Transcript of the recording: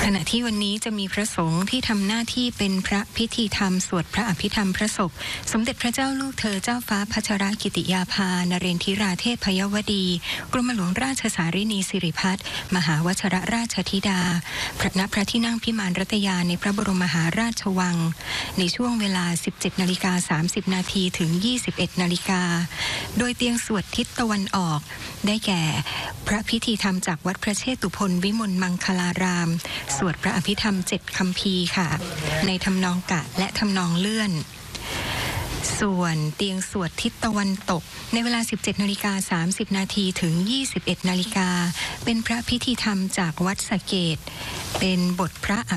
ขณะที่วันนี้จะมีพระสงฆ์ที่ทำหน้าที่เป็นพระพิธีธรรมสวดพระอภิธรรมพระศพสมเด็จพระเจ้าลูกเธอเจ้าฟ้าพัชรกิติยาภานเรนทิราเทพยวดีกรมหลวงราชสารินีสิริพัฒน์มหาวชรราชธิดาณพระที่นั่งพิมานรัตยาในพระบรมมหาราชวังในช่วงเวลา 17:30 นาทีถึง 21 นาฬิกาโดยเตียงสวดทิศตะวันออกได้แก่พระพิธีธรรมจากวัดพระเชตุพนวิมลมังคลารามสวดพระอภิธรรม7 คัมภีร์ค่ะในทำนองกะและทำนองเลื่อนส่วนเตียงสวดทิศตะวันตกในเวลา 17:30 นาทีถึง 21 นาฬิกาเป็นพระพิธีธรรมจากวัดสะเกษเป็นบทพระ